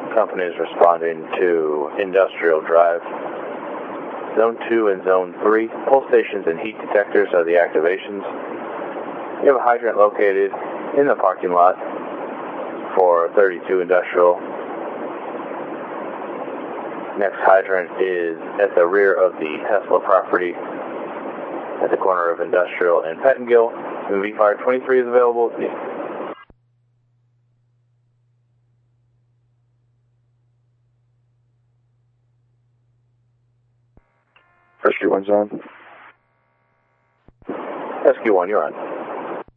company is responding to Industrial Drive. Zone 2 and Zone 3, pull stations and heat detectors are the activations. You have a hydrant located in the parking lot for 32 Industrial. Next hydrant is at the rear of the Tesla property at the corner of Industrial and Pettingill. Movie Fire 23 is available if needed. Rescue 1's on. SQ1, you're on.